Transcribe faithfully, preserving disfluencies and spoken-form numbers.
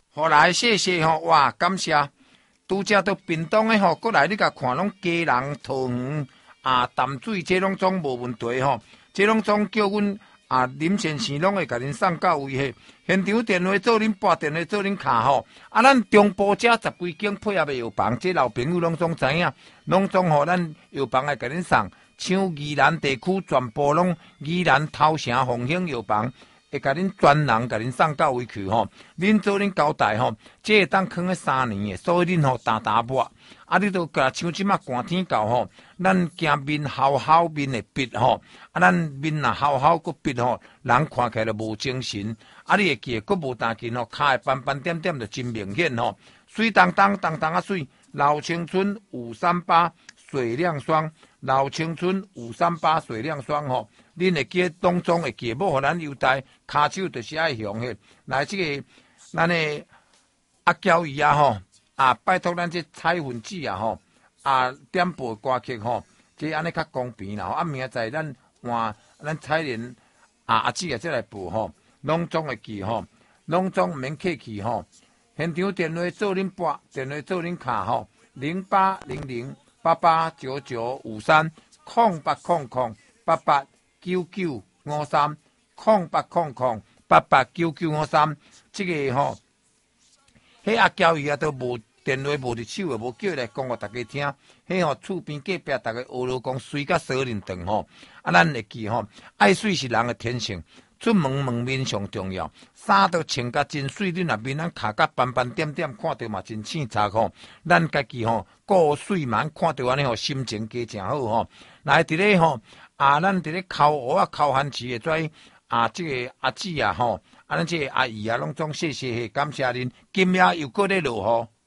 后来谢谢吼，哇，感谢。拄则到屏东诶吼，过来你甲看拢家人桃园啊淡水，这拢总无问题吼。这拢总叫阮啊林先生拢会甲恁送到位迄。现场电话做恁拨电话做恁卡吼。啊，咱中部这十几间配合诶药房，这老朋友拢总知影，拢总互咱药房会甲恁送。像宜兰地区全部拢宜兰头城凤兴药房。会甲恁专人甲恁送到位去吼，恁做恁交代吼，这会当扛个三年诶，所以恁吼打打抹，啊，你都甲像即马寒天到吼，咱惊面好好面会闭吼，啊，咱面若好好佫闭吼，人看起来就无精神，啊，你会记佫无弹筋吼，骹会斑斑点点就真明显吼，水当当当当啊水，老青春五三八水亮霜，老青春五三八水亮霜吼。恁会记当中会记，要互咱优待，骹手就是爱用迄。来，即、這个咱的阿娇姨啊吼，啊拜托咱这彩粉子啊吼，啊点播歌曲吼，这安尼较公平啦。啊明仔载咱换咱彩莲啊阿姊啊再来播吼，拢总会记吼，拢总毋免客气吼。现场电话做恁拨，电话做恁卡吼，零八零零八八九九五三空八空空八八。九九五三空八空空八八九九五三，这个吼，迄阿娇伊啊都无电话无伫手，无叫来讲互大家听。迄吼厝边隔壁大家学落讲水甲锁链长吼，啊咱会记吼，爱水是人的天性，出门门面上重要，衫都穿甲真水，你若面咱卡甲斑斑点点，看着嘛真清查吼。咱家己吼顾水嘛，看着安尼吼心情加诚好吼。来伫咧吼。啊，咱伫咧烤蚵啊、烤番薯诶，跩啊，即、這个阿姊啊吼，啊，咱即个阿姨啊，拢总谢谢，感谢恁，今夜又搁咧落雨。